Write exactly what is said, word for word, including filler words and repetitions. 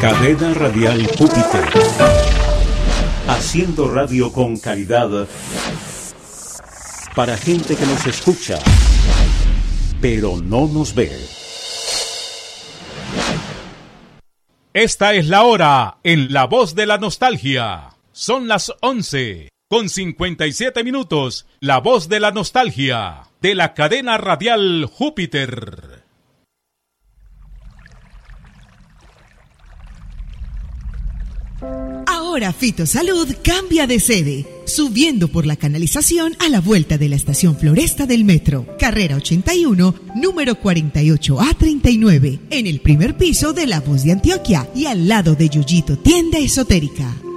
Cadena Radial Júpiter. Haciendo radio con calidad para gente que nos escucha, pero no nos ve. Esta es la hora en La Voz de la Nostalgia. Son las once con cincuenta y siete minutos. La Voz de la Nostalgia de la Cadena Radial Júpiter. Ahora Fitosalud cambia de sede, subiendo por la canalización a la vuelta de la estación Floresta del Metro, carrera ochenta y uno, número cuarenta y ocho A treinta y nueve, en el primer piso de La Voz de Antioquia y al lado de Yuyito Tienda Esotérica.